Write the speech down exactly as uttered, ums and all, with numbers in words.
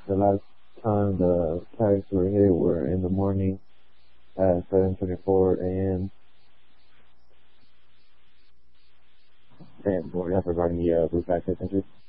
The last time the tags were hit were in the morning at seven twenty-four a m And we're regarding the uh, roof access entry.